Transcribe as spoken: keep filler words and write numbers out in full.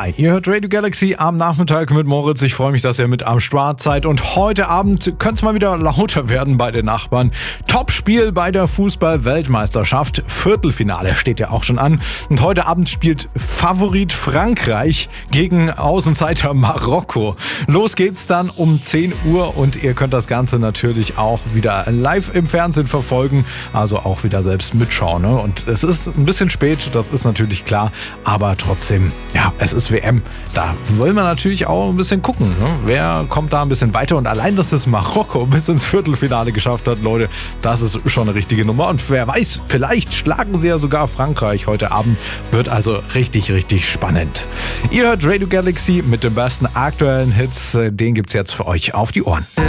Hi, ihr hört Radio Galaxy am Nachmittag mit Moritz. Ich freue mich, dass ihr mit am Start seid. Und heute Abend könnte es mal wieder lauter werden bei den Nachbarn. Topspiel bei der Fußball-Weltmeisterschaft. Viertelfinale steht ja auch schon an. Und heute Abend spielt Favorit Frankreich gegen Außenseiter Marokko. Los geht's dann um zehn Uhr und ihr könnt das Ganze natürlich auch wieder live im Fernsehen verfolgen. Also auch wieder selbst mitschauen. Ne? Und es ist ein bisschen spät, das ist natürlich klar. Aber trotzdem, ja, es ist W M. Da wollen wir natürlich auch ein bisschen gucken. Ne? Wer kommt da ein bisschen weiter? Und allein, dass es Marokko bis ins Viertelfinale geschafft hat, Leute, das ist schon eine richtige Nummer. Und wer weiß, vielleicht schlagen sie ja sogar Frankreich heute Abend. Wird also richtig, richtig spannend. Ihr hört Radio Galaxy mit den besten aktuellen Hits. Den gibt's jetzt für euch auf die Ohren.